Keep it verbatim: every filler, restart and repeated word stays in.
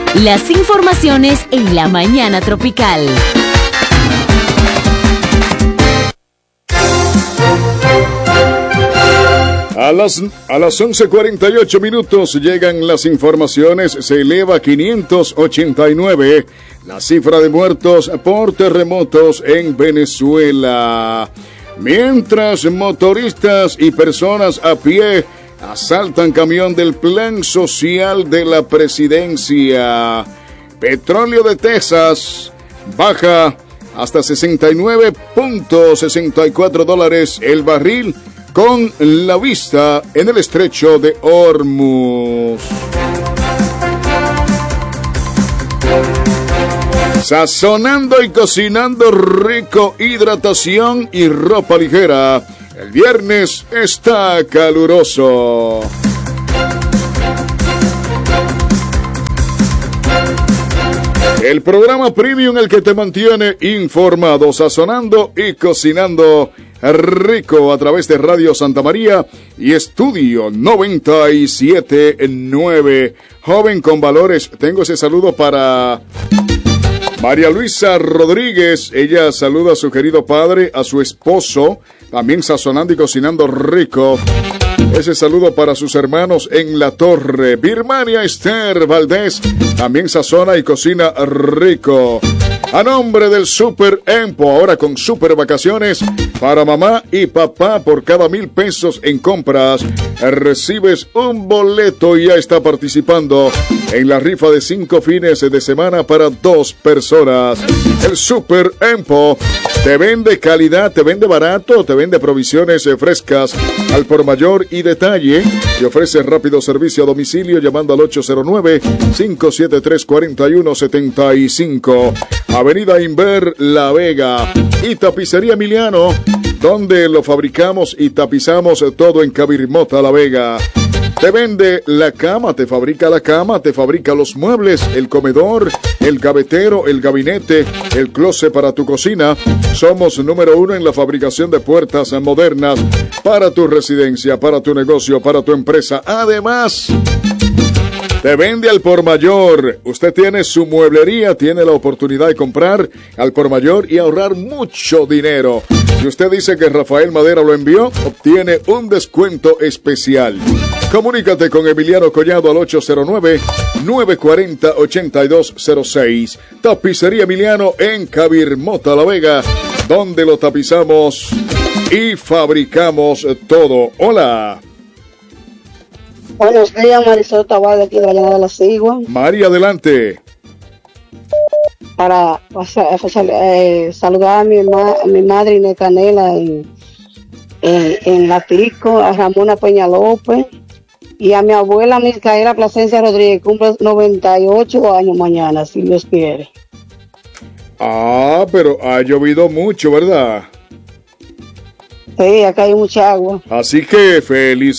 Las informaciones en la mañana tropical. A las, a las once cuarenta y ocho minutos llegan las informaciones. Se eleva a quinientos ochenta y nueve la cifra de muertos por terremotos en Venezuela. Mientras motoristas y personas a pie asaltan camión del plan social de la presidencia. Petróleo de Texas baja hasta sesenta y nueve punto sesenta y cuatro dólares el barril, con la vista en el estrecho de Hormuz. Sazonando y cocinando rico, hidratación y ropa ligera. El viernes está caluroso. El programa Premium, el que te mantiene informado, sazonando y cocinando rico a través de Radio Santa María y Estudio noventa y siete punto nueve. Joven con valores, tengo ese saludo para María Luisa Rodríguez. Ella saluda a su querido padre, a su esposo, también sazonando y cocinando rico. Ese saludo para sus hermanos en La Torre. Birmania Esther Valdés también sazona y cocina rico. A nombre del Super Empo, ahora con super vacaciones para mamá y papá. Por cada mil pesos en compras recibes un boleto y ya está participando en la rifa de cinco fines de semana para dos personas. El Super Empo te vende calidad, te vende barato, te vende provisiones frescas al por mayor y detalle. Te ofrece rápido servicio a domicilio llamando al ocho cero nueve, cinco siete tres, cuatro uno siete cinco. Avenida Inver, La Vega. Y Tapicería Emiliano, donde lo fabricamos y tapizamos todo en Cabirmota, La Vega. Te vende la cama, te fabrica la cama, te fabrica los muebles, el comedor, el gavetero, el gabinete, el closet para tu cocina. Somos número uno en la fabricación de puertas modernas para tu residencia, para tu negocio, para tu empresa. Además, te vende al por mayor. Usted tiene su mueblería, tiene la oportunidad de comprar al por mayor y ahorrar mucho dinero. Si usted dice que Rafael Madera lo envió, obtiene un descuento especial. Comunícate con Emiliano Collado al ocho cero nueve, nueve cuatro cero, ocho dos cero seis. Tapicería Emiliano en Cabirmota, La Vega, donde lo tapizamos y fabricamos todo. Hola. Buenos días, Marisol Tavares, aquí de la llanada de la Sigua. María, adelante. Para eh, saludar a mi, ma, a mi madre Inés Canela en, en, en La Pico, a Ramona Peña López y a mi abuela Micaela Plasencia Rodríguez, cumple noventa y ocho años mañana, si Dios quiere. Ah, pero ha llovido mucho, ¿verdad? Sí, acá hay mucha agua. Así que feliz